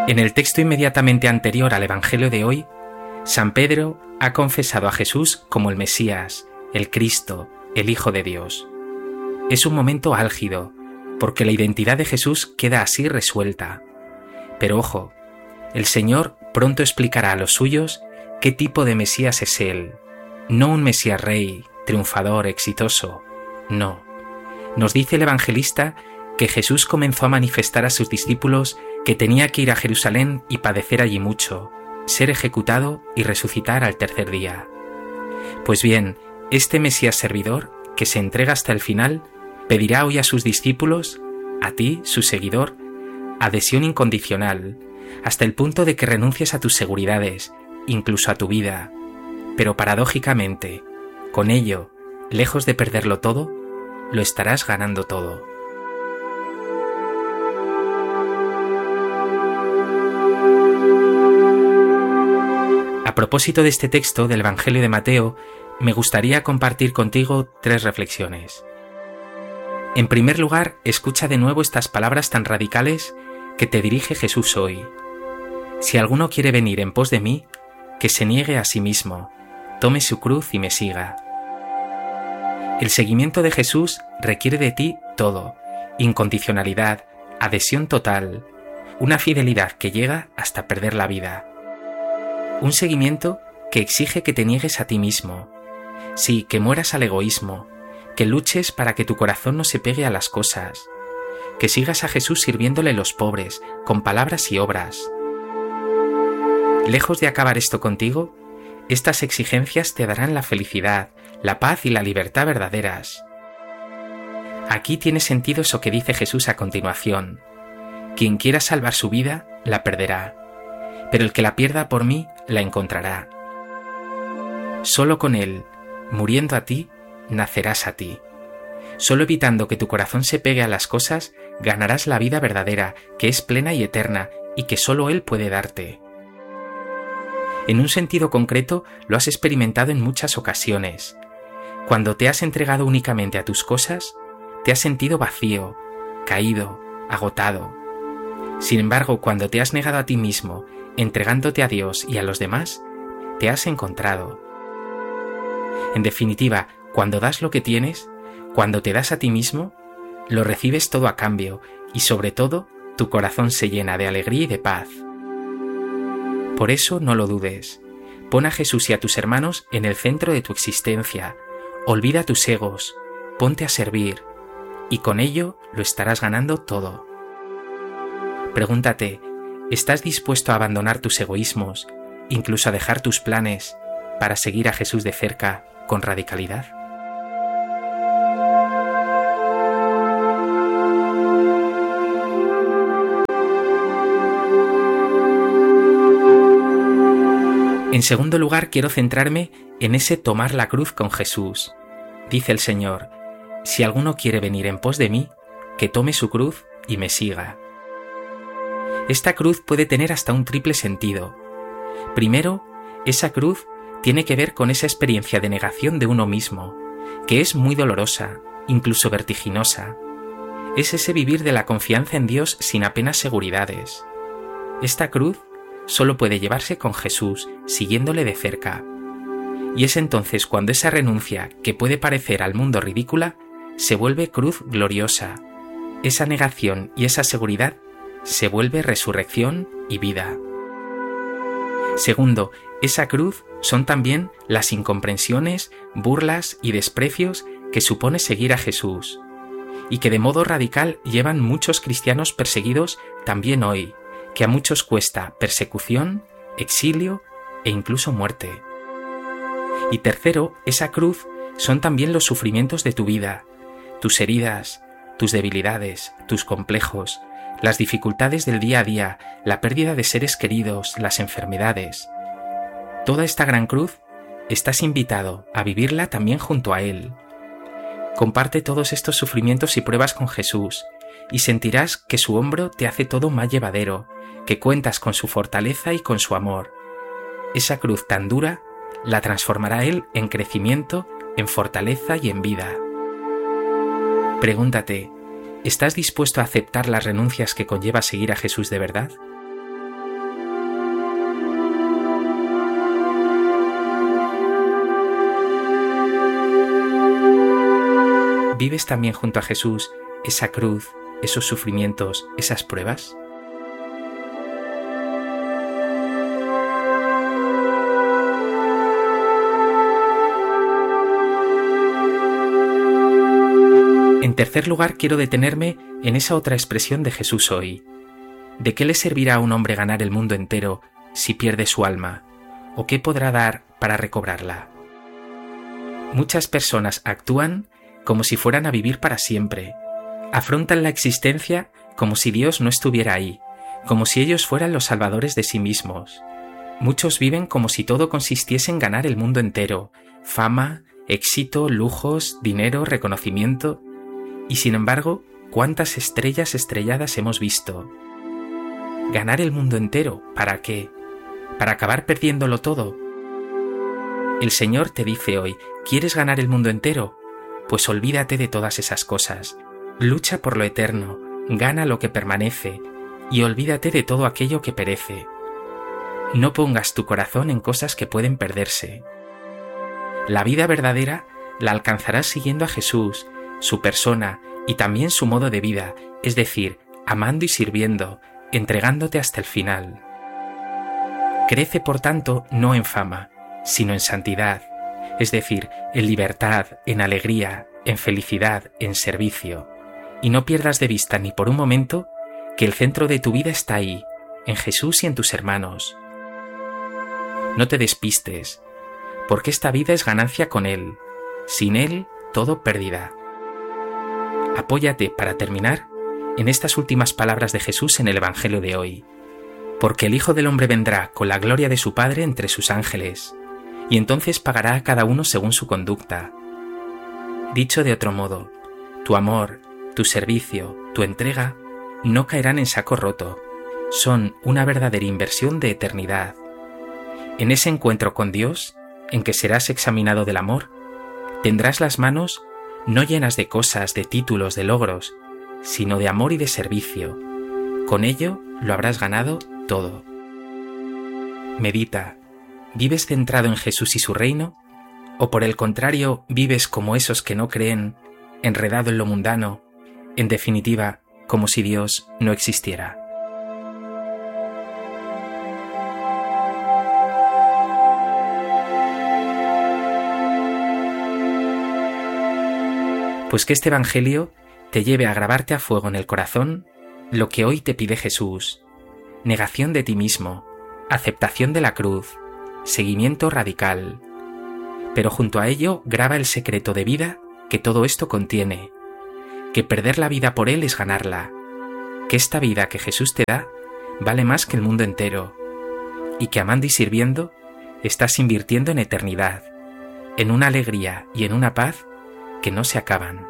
En el texto inmediatamente anterior al Evangelio de hoy, San Pedro ha confesado a Jesús como el Mesías, el Cristo, el Hijo de Dios. Es un momento álgido, porque la identidad de Jesús queda así resuelta. Pero ojo, el Señor pronto explicará a los suyos qué tipo de Mesías es Él. No un Mesías rey, triunfador, exitoso. No. Nos dice el evangelista que Jesús comenzó a manifestar a sus discípulos que tenía que ir a Jerusalén y padecer allí mucho, ser ejecutado y resucitar al tercer día. Pues bien, este Mesías servidor, que se entrega hasta el final, pedirá hoy a sus discípulos, a ti, su seguidor, adhesión incondicional, hasta el punto de que renuncies a tus seguridades, incluso a tu vida. Pero paradójicamente, con ello, lejos de perderlo todo, lo estarás ganando todo. A propósito de este texto del Evangelio de Mateo, me gustaría compartir contigo 3 reflexiones. En primer lugar, escucha de nuevo estas palabras tan radicales que te dirige Jesús hoy. Si alguno quiere venir en pos de mí, que se niegue a sí mismo, tome su cruz y me siga. El seguimiento de Jesús requiere de ti todo: incondicionalidad, adhesión total, una fidelidad que llega hasta perder la vida. Un seguimiento que exige que te niegues a ti mismo. Sí, que mueras al egoísmo, que luches para que tu corazón no se pegue a las cosas, que sigas a Jesús sirviéndole a los pobres, con palabras y obras. Lejos de acabar esto contigo, estas exigencias te darán la felicidad, la paz y la libertad verdaderas. Aquí tiene sentido eso que dice Jesús a continuación: quien quiera salvar su vida, la perderá, pero el que la pierda por mí, la encontrará. Solo con Él, muriendo a ti, nacerás a ti. Solo evitando que tu corazón se pegue a las cosas, ganarás la vida verdadera, que es plena y eterna, y que solo Él puede darte. En un sentido concreto, lo has experimentado en muchas ocasiones. Cuando te has entregado únicamente a tus cosas, te has sentido vacío, caído, agotado. Sin embargo, cuando te has negado a ti mismo, entregándote a Dios y a los demás, te has encontrado. En definitiva, cuando das lo que tienes, cuando te das a ti mismo, lo recibes todo a cambio y sobre todo, tu corazón se llena de alegría y de paz. Por eso no lo dudes. Pon a Jesús y a tus hermanos en el centro de tu existencia. Olvida tus egos, ponte a servir, y con ello lo estarás ganando todo. Pregúntate, ¿estás dispuesto a abandonar tus egoísmos, incluso a dejar tus planes, para seguir a Jesús de cerca con radicalidad? En segundo lugar, quiero centrarme en ese tomar la cruz con Jesús. Dice el Señor: si alguno quiere venir en pos de mí, que tome su cruz y me siga. Esta cruz puede tener hasta un triple sentido. Primero, esa cruz tiene que ver con esa experiencia de negación de uno mismo, que es muy dolorosa, incluso vertiginosa. Es ese vivir de la confianza en Dios sin apenas seguridades. Esta cruz solo puede llevarse con Jesús, siguiéndole de cerca. Y es entonces cuando esa renuncia, que puede parecer al mundo ridícula, se vuelve cruz gloriosa. Esa negación y esa seguridad se vuelve resurrección y vida. Segundo, esa cruz son también las incomprensiones, burlas y desprecios que supone seguir a Jesús, y que de modo radical llevan muchos cristianos perseguidos también hoy, que a muchos cuesta persecución, exilio e incluso muerte. Y tercero, esa cruz son también los sufrimientos de tu vida, tus heridas, tus debilidades, tus complejos, las dificultades del día a día, la pérdida de seres queridos, las enfermedades. Toda esta gran cruz estás invitado a vivirla también junto a Él. Comparte todos estos sufrimientos y pruebas con Jesús y sentirás que su hombro te hace todo más llevadero, que cuentas con su fortaleza y con su amor. Esa cruz tan dura la transformará Él en crecimiento, en fortaleza y en vida. Pregúntate, ¿estás dispuesto a aceptar las renuncias que conlleva seguir a Jesús de verdad? ¿vives también junto a Jesús esa cruz, esos sufrimientos, esas pruebas? En tercer lugar, quiero detenerme en esa otra expresión de Jesús hoy. ¿De qué le servirá a un hombre ganar el mundo entero si pierde su alma? ¿O qué podrá dar para recobrarla? Muchas personas actúan como si fueran a vivir para siempre. Afrontan la existencia como si Dios no estuviera ahí, como si ellos fueran los salvadores de sí mismos. Muchos viven como si todo consistiese en ganar el mundo entero: fama, éxito, lujos, dinero, reconocimiento. Y sin embargo, ¿cuántas estrellas estrelladas hemos visto? ¿Ganar el mundo entero? ¿Para qué? ¿Para acabar perdiéndolo todo? El Señor te dice hoy: ¿quieres ganar el mundo entero? Pues olvídate de todas esas cosas. Lucha por lo eterno, gana lo que permanece y olvídate de todo aquello que perece. No pongas tu corazón en cosas que pueden perderse. La vida verdadera la alcanzarás siguiendo a Jesús, su persona y también su modo de vida, es decir, amando y sirviendo, entregándote hasta el final. Crece, por tanto, no en fama, sino en santidad, es decir, en libertad, en alegría, en felicidad, en servicio. Y no pierdas de vista ni por un momento que el centro de tu vida está ahí, en Jesús y en tus hermanos. No te despistes, porque esta vida es ganancia con Él. Sin Él, todo pérdida. Apóyate, para terminar, en estas últimas palabras de Jesús en el Evangelio de hoy. Porque el Hijo del Hombre vendrá con la gloria de su Padre entre sus ángeles, y entonces pagará a cada uno según su conducta. Dicho de otro modo, tu amor, tu servicio, tu entrega, no caerán en saco roto, son una verdadera inversión de eternidad. En ese encuentro con Dios, en que serás examinado del amor, tendrás las manos no llenas de cosas, de títulos, de logros, sino de amor y de servicio. Con ello lo habrás ganado todo. Medita, ¿vives centrado en Jesús y su reino? ¿O por el contrario vives como esos que no creen, enredado en lo mundano, en definitiva, como si Dios no existiera? Pues que este Evangelio te lleve a grabarte a fuego en el corazón lo que hoy te pide Jesús: negación de ti mismo, aceptación de la cruz, seguimiento radical. Pero junto a ello graba el secreto de vida que todo esto contiene, que perder la vida por Él es ganarla, que esta vida que Jesús te da vale más que el mundo entero, y que amando y sirviendo estás invirtiendo en eternidad, en una alegría y en una paz que no se acaban.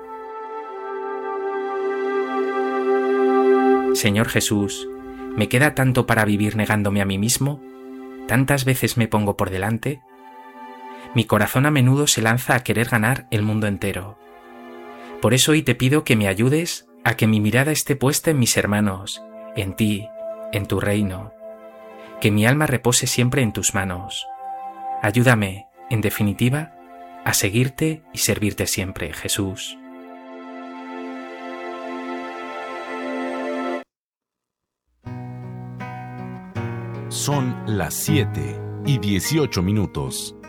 Señor Jesús, ¿me queda tanto para vivir negándome a mí mismo? ¿Tantas veces me pongo por delante? Mi corazón a menudo se lanza a querer ganar el mundo entero. Por eso hoy te pido que me ayudes a que mi mirada esté puesta en mis hermanos, en ti, en tu reino. Que mi alma repose siempre en tus manos. Ayúdame, en definitiva, a seguirte y servirte siempre, Jesús. Son las 7:18.